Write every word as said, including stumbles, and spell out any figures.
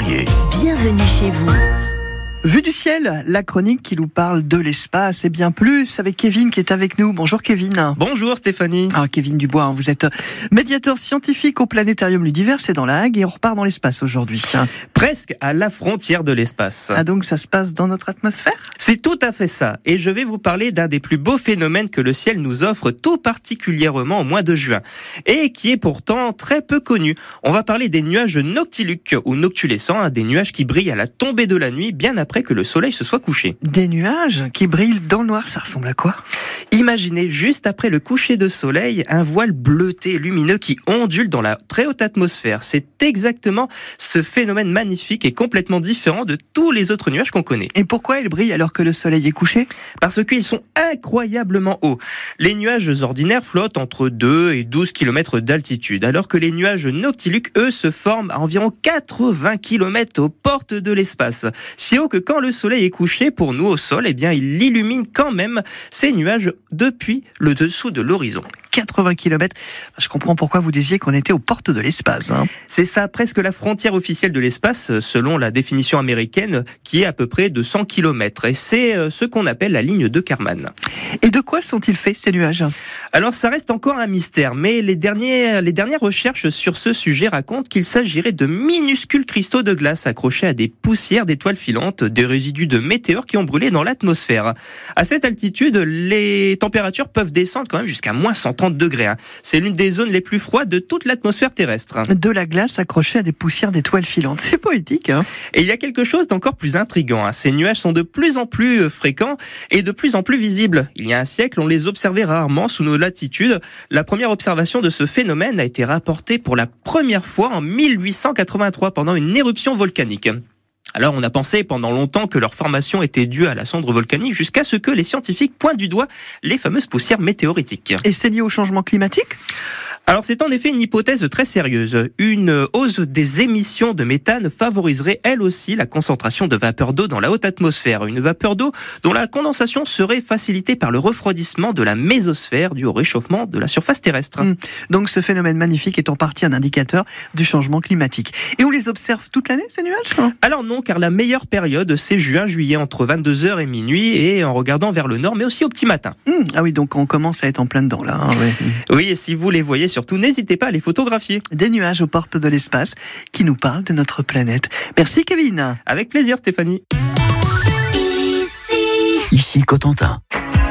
Carrier. Bienvenue chez vous. Vue du ciel, la chronique qui nous parle de l'espace et bien plus avec Kevin qui est avec nous. Bonjour Kevin. Bonjour Stéphanie. Ah, Kevin Dubois, vous êtes médiateur scientifique au Planétarium Ludivers, c'est dans la Hague et on repart dans l'espace aujourd'hui. Presque à la frontière de l'espace. Ah donc ça se passe dans notre atmosphère ? C'est tout à fait ça. Et je vais vous parler d'un des plus beaux phénomènes que le ciel nous offre tout particulièrement au mois de juin. Et qui est pourtant très peu connu. On va parler des nuages noctiluques ou noctulescents, hein, des nuages qui brillent à la tombée de la nuit bien après que le soleil se soit couché. Des nuages qui brillent dans le noir, ça ressemble à quoi ? Imaginez juste après le coucher de soleil un voile bleuté lumineux qui ondule dans la très haute atmosphère. C'est exactement ce phénomène magnifique et complètement différent de tous les autres nuages qu'on connaît. Et pourquoi ils brillent alors que le soleil est couché ? Parce qu'ils sont incroyablement hauts. Les nuages ordinaires flottent entre deux et douze kilomètres d'altitude, alors que les nuages noctiluques, eux, se forment à environ quatre-vingts kilomètres aux portes de l'espace. Si haut que quand le soleil est couché, pour nous au sol, eh bien, il illumine quand même ces nuages depuis le dessous de l'horizon. quatre-vingts kilomètres. Je comprends pourquoi vous disiez qu'on était aux portes de l'espace. Hein. C'est ça, presque la frontière officielle de l'espace, selon la définition américaine, qui est à peu près de cent kilomètres. Et c'est ce qu'on appelle la ligne de Kármán. Et de quoi sont-ils faits, ces nuages ? Alors, ça reste encore un mystère, mais les, derniers, les dernières recherches sur ce sujet racontent qu'il s'agirait de minuscules cristaux de glace accrochés à des poussières d'étoiles filantes, des résidus de météores qui ont brûlé dans l'atmosphère. À cette altitude, les températures peuvent descendre quand même jusqu'à moins cent trente degrés. C'est l'une des zones les plus froides de toute l'atmosphère terrestre. De la glace accrochée à des poussières d'étoiles filantes. C'est poétique, hein ? Et il y a quelque chose d'encore plus intriguant. Ces nuages sont de plus en plus fréquents et de plus en plus visibles. Il y a un siècle, on les observait rarement sous nos latitudes. La première observation de ce phénomène a été rapportée pour la première fois en mille huit cent quatre-vingt-trois pendant une éruption volcanique. Alors on a pensé pendant longtemps que leur formation était due à la cendre volcanique jusqu'à ce que les scientifiques pointent du doigt les fameuses poussières météoritiques. Et c'est lié au changement climatique ? Alors c'est en effet une hypothèse très sérieuse. Une hausse des émissions de méthane favoriserait elle aussi la concentration de vapeur d'eau dans la haute atmosphère. Une vapeur d'eau dont la condensation serait facilitée par le refroidissement de la mésosphère dû au réchauffement de la surface terrestre. Mmh. Donc ce phénomène magnifique est en partie un indicateur du changement climatique. Et on les observe toute l'année, ces nuages ? hein Alors non, car la meilleure période c'est juin-juillet entre vingt-deux heures et minuit et en regardant vers le nord mais aussi au petit matin. mmh. Ah oui, donc on commence à être en plein dedans là. Hein, ouais. Oui, et si vous les voyez surtout, n'hésitez pas à les photographier. Des nuages aux portes de l'espace qui nous parlent de notre planète. Merci Kevin. Avec plaisir Stéphanie. Ici Cotentin.